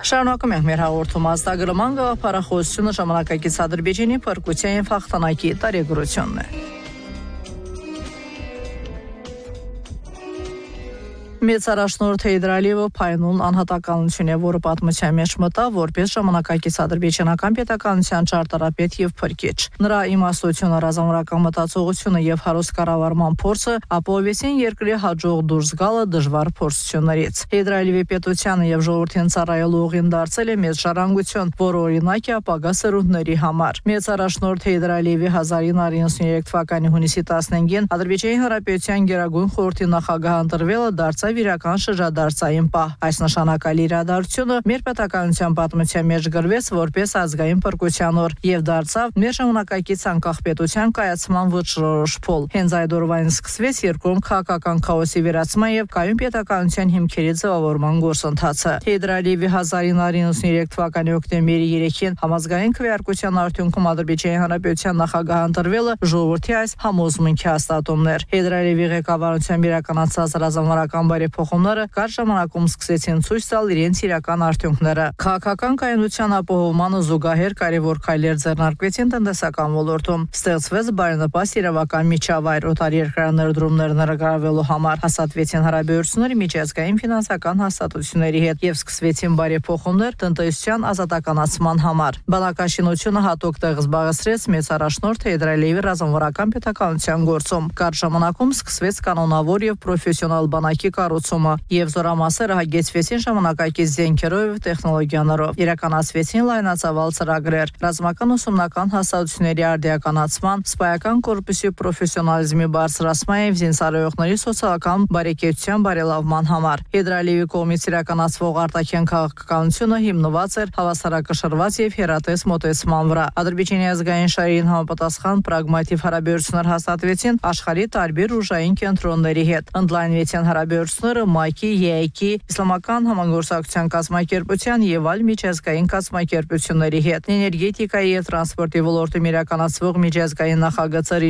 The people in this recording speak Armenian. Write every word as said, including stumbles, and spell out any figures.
Շարունակում ենք մեր հաղորդումը ազդագրման գաղափարախոսությունը ժամանակակից Ադրբեջանի փրկության և հաղթանակի տարեգրությունն է։ Մեծ առաջնորդ Հեյդար Ալիևը փայնուն անհատականություն է, որը պատմության մեջ մտավ որպես ժամանակակից ադրբեջանական պետականության ճարտարապետ և փրկիչ։ Նրա իմաստությունը, ռազմավարական մտածողությունը և հարուստ կառավարման փորձը ապահովեցին երկրի հաջող դուրս գալը դժվար փորձություններից։ Հեյդար Ալիևի պետությանը և ժողովրդին ծառայելու ուղին դարձել է մեծ ժառանգություն, որը օրինակ է ապագա սերունդների համար։ Մեծ առաջնորդ Հեյդար Ալիևի հազար ինը հարյուր իննսուններեք թվականի հունիսի տասնհինգին Ադրբեջանի Հանրապետության Գերագույն խորհրդի նախագահ ընտրվելը դարձավ իրական շրջադարձային պահ։ Այս նշանակալի իրադարձությունը մեր պետականության պատմության մեջ գրվեց որպես ազգային փրկության օր և դարձավ մեր ժամանակակից անկախ պետության կայացման վճռորոշ փուլ։ Հենց այդ օրվանից սկսվեց երկրում քաղաքական քաոսի վերացման և կայուն պետականության հիմքերի ձևավորման գործընթացը։ Հեյդար Ալիևի հազար ինը հարյուր իննսուններեք թվականի հոկտեմբերի երեքին համազգային քվեարկության արդյունքում Ադրբեջանի Հանրապետության նախագահ ընտրվելը ժողովրդի այս համոզմունքի հաստատումն էր։ Հեյդար Ալիևի ղեկավարությամբ իրականացած ռազմավարական բարեփոխումները կարճ ժամանակում սկսեցին ցույց տալ իրենց իրական արդյունքները։ Քաղաքական կայունության ապահովմանը զուգահեռ կարևոր քայլեր ձեռնարկվեցին տնտեսական ոլորտում։ Ստեղծվեց բարենպաստ իրավական միջավայր օտարերկրյա ներդրումներ ներգրավելու համար, հաստատվեցին հարաբերությունները միջազգային ֆինանսական հաստատությունների հետ և սկսվեցին բարեփոխումներ տնտեսության ազատականացման համար։ Բանակաշինությունը հատուկ տեղ զբաղեցրեց մեծ առաջնորդ Հեյդար Ալիևի ռազմավարական պետականության գործում։ Կարճ ժամանակում սկսվեց կանոնավոր և պրոֆեսիոնալ բանակի կառուցումը և զորամասերը հագեցվեցին ժամանակակից զենքերով և տեխնոլոգիաներով։ Իրականացվեցին լայնածավալ ծրագրեր ռազմական ուսումնական հաստատությունների արդիականացման, սպայական կորպուսի պրոֆեսիոնալիզմի բարձրացման և զինծառայողների սոցիալական բարեկեցության բարելավման համար։ Հեյդար Ալիևի կողմից իրականացվող արտաքին քաղաքականությունը հիմնված էր հավասարակշռված և հեռատես մոտեցման վրա։ Ադրբեջանի ազգային շահերին համապատասխան պրագմատիվ հարաբերություններ հաստատվեցին աշխարհի տարբեր ուժային կենտրոնների հետ։ Ընդլայնվեցին հարաբերությունները ՄԱԿ-ի, ԵԱՀԿ-ի, Իսլամական համագործակցության կազմակերպության և այլ միջազգային կազմակերպությունների հետ։ Էներգետիկայի և տրանսպորտի ոլորտում իրականացվող միջազգային նախագծերի